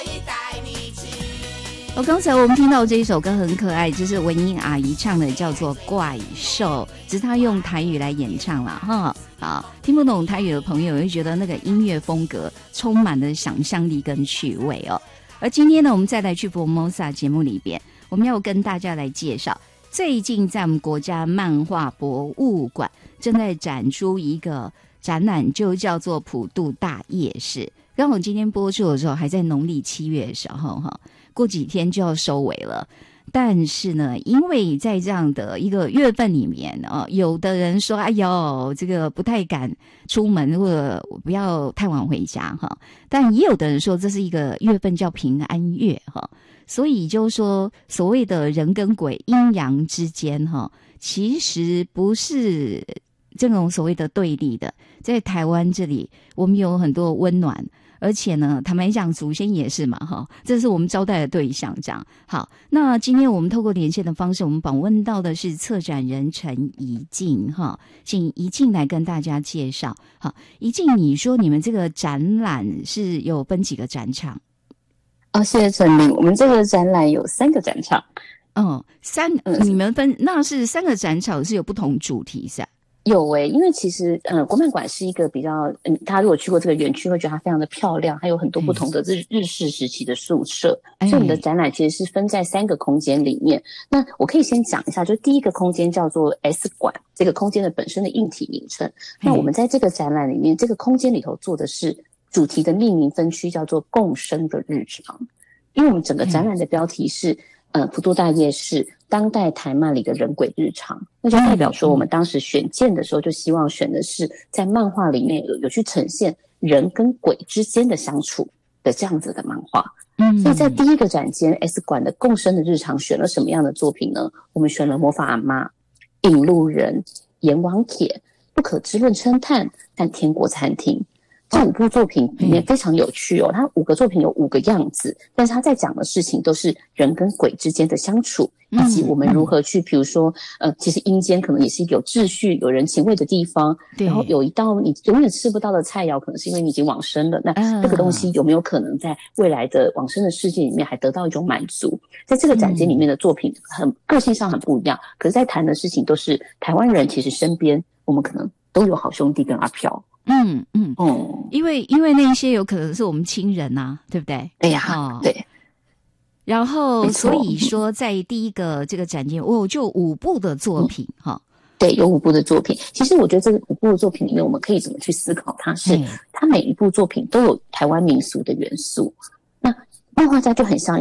刚才我们听到这一首歌很可爱，就是文英阿姨唱的，叫做怪兽，只是她用台语来演唱了哈。好，听不懂台语的朋友会觉得那个音乐风格充满了想象力跟趣味哦。而今天呢，我们再来去Formosa节目里边，我们要跟大家来介绍，最近在我们国家漫画博物馆正在展出一个展览，就叫做普渡大夜市。刚好今天播出的时候还在农历7月的时候哈，过几天就要收尾了。但是呢，因为在这样的一个月份里面有的人说哎呦这个不太敢出门，或者不要太晚回家哈，但也有的人说这是一个月份叫平安月哈，所以就是说所谓的人跟鬼阴阳之间哈，其实不是这种所谓的对立的。在台湾这里我们有很多温暖，而且呢坦白讲祖先也是嘛哈，这是我们招待的对象这样。好，那今天我们透过连线的方式，我们访问到的是策展人陈怡静哈，请怡静来跟大家介绍。好，怡静，你说你们这个展览是有分几个展场？ 谢谢陈明，我们这个展览有3个展场。 你们分那是3个展场是有不同主题是吧？ 有因为其实国漫馆是一个比较大家如果去过这个园区会觉得它非常的漂亮，它有很多不同的日式时期的宿舍，所以我们的展览其实是分在3个空间里面。那我可以先讲一下，就第一个空间叫做 S 馆，这个空间的本身的硬体名称。那我们在这个展览里面，这个空间里头做的是主题的命名分区，叫做共生的日常。因为我们整个展览的标题是普渡大夜市当代台漫里的人鬼日常，那就代表说我们当时选件的时候就希望选的是在漫画里面有去呈现人跟鬼之间的相处的这样子的漫画。所以在第一个展间 S 馆的共生的日常选了什么样的作品呢？我们选了魔法阿嬷、引路人、阎王帖、不可知论称探和天国餐厅。这5部作品里面非常有趣它5个作品有5个样子，但是它在讲的事情都是人跟鬼之间的相处，以及我们如何去比如说其实阴间可能也是一个有秩序有人情味的地方，然后有一道你永远吃不到的菜肴，可能是因为你已经往生了，那这个东西有没有可能在未来的往生的世界里面还得到一种满足。在这个展间里面的作品很个性上很不一样，可是在谈的事情都是台湾人其实身边我们可能都有好兄弟跟阿飘。因为那些有可能是我们亲人啊，对不对？ 对呀，对。 然后所以说在第一个这个展间就5部的作品对，有5部的作品。其实我觉得这个5部的作品里面我们可以怎么去思考它，是它每一部作品都有台湾民俗的元素。那漫画家就很像